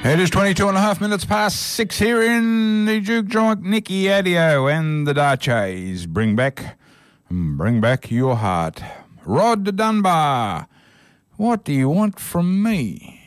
It is 22 and a half minutes past 6 here in the Juke Joint. Nicky Adio and the Darches. Bring back your heart. Rod Dunbar, what do you want from me?